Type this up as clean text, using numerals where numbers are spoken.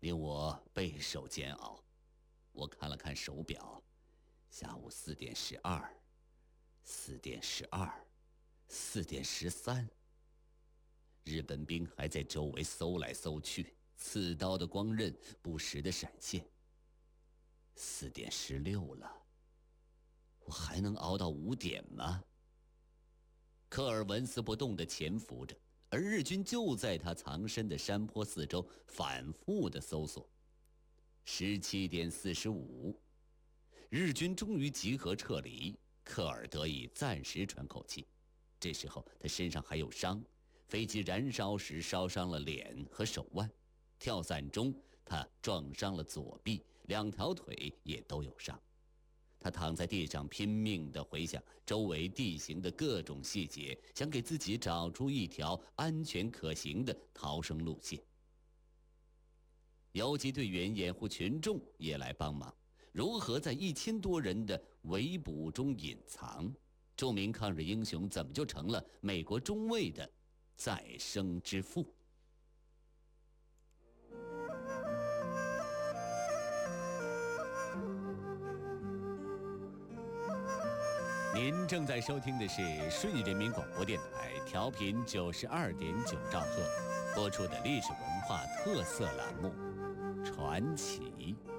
令我备受煎熬。我看了看手表，下午4点12， 4点12， 4点13。日本兵还在周围搜来搜去，刺刀的光刃不时地闪现。4点16了，我还能熬到5点吗？科尔纹丝不动地潜伏着，而日军就在他藏身的山坡四周反复地搜索。17点45，日军终于集合撤离，科尔得以暂时喘口气。这时候他身上还有伤，飞机燃烧时烧伤了脸和手腕，跳伞中他撞伤了左臂，2条腿也都有伤。他躺在地上拼命地回想周围地形的各种细节，想给自己找出一条安全可行的逃生路线。游击队员掩护群众也来帮忙，如何在1000多人的围捕中隐藏？著名抗日英雄怎么就成了美国中尉的再生之父？您正在收听的是顺义人民广播电台，调频92.9兆赫，播出的历史文化特色栏目《传奇》。